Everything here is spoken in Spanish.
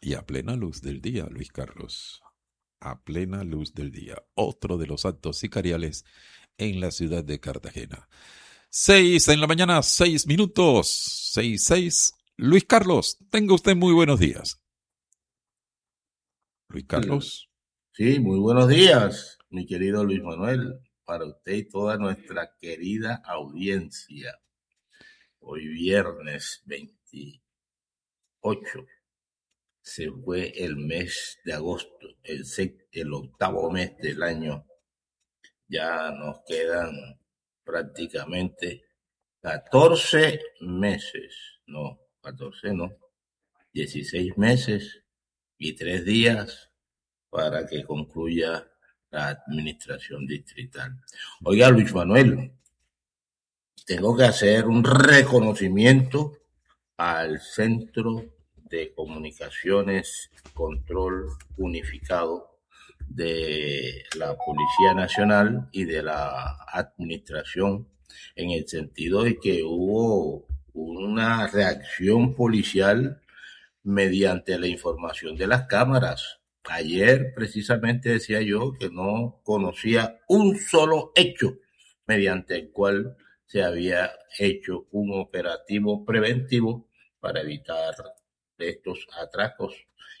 Y a plena luz del día, Luis Carlos. A plena luz del día. Otro de los actos sicariales en la ciudad de Cartagena. 6 de la mañana, 6 minutos. 6. Luis Carlos, tenga usted muy buenos días. Luis Carlos. Sí, muy buenos días, mi querido Luis Manuel, para usted y toda nuestra querida audiencia. Hoy viernes 28 se fue el mes de agosto, el octavo mes del año. Ya nos quedan prácticamente 14 meses, no, 14 no, 16 meses y 3 días para que concluya la administración distrital. Oiga, Luis Manuel, tengo que hacer un reconocimiento al Centro de Comunicaciones Control Unificado de la Policía Nacional y de la Administración, en el sentido de que hubo una reacción policial mediante la información de las cámaras. Ayer precisamente decía yo que no conocía un solo hecho mediante el cual se había hecho un operativo preventivo para evitar estos atracos